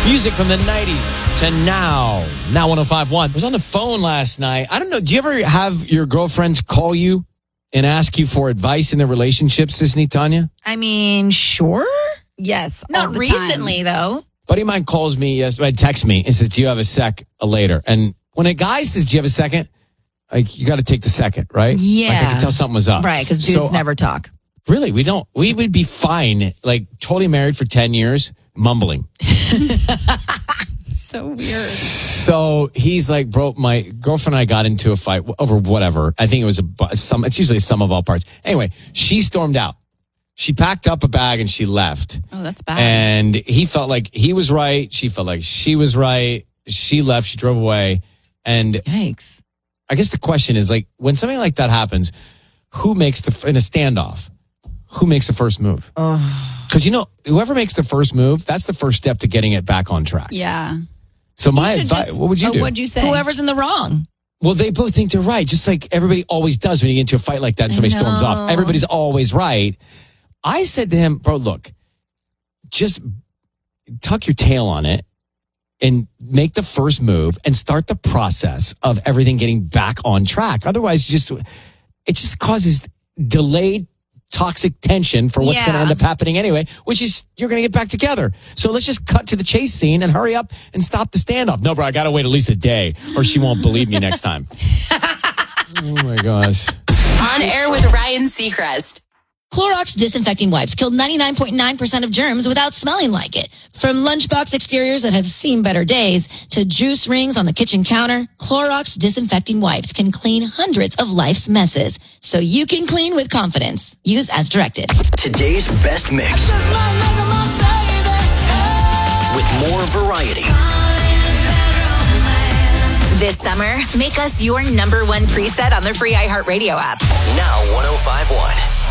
Music from the 90s to now. Now 105.1. I was on the phone last night. I don't know. Do you ever have your girlfriends call you and ask you for advice in their relationships, Sisney, Tanya? I mean, sure. Yes. Not recently, though. Buddy of mine calls me yesterday, texts me and says, do you have a sec later? And when a guy says, do you have a second? Like, you got to take the second, right? Yeah. Like, I could tell something was up. Right, because dudes never talk. Really, we don't. We would be fine, like, totally married for 10 years, mumbling. So weird. So he's like, bro, my girlfriend and I got into a fight over whatever. I think it was it's usually some of all parts. Anyway, she stormed out. She packed up a bag and she left. Oh, that's bad. And he felt like he was right. She felt like she was right. She left. She drove away. And Yikes. I guess the question is, like, when something like that happens, who makes in a standoff, who makes the first move? Because, whoever makes the first move, that's the first step to getting it back on track. Yeah. So my advice, what would you do? What'd you say? Whoever's in the wrong. Well, they both think they're right, just like everybody always does when you get into a fight like that and somebody storms off. Everybody's always right. I said to him, bro, look, just tuck your tail on it and make the first move and start the process of everything getting back on track. Otherwise, it just causes delayed toxic tension for what's going to end up happening anyway, which is you're going to get back together. So let's just cut to the chase scene and hurry up and stop the standoff. No, bro, I got to wait at least a day or she won't believe me next time. Oh, my gosh. On air with Ryan Seacrest. Clorox disinfecting wipes killed 99.9% of germs without smelling like it. From lunchbox exteriors that have seen better days to juice rings on the kitchen counter, Clorox disinfecting wipes can clean hundreds of life's messes. So you can clean with confidence. Use as directed. Today's best mix. With more variety. This summer, make us your #1 preset on the free iHeartRadio app. Now 105.1.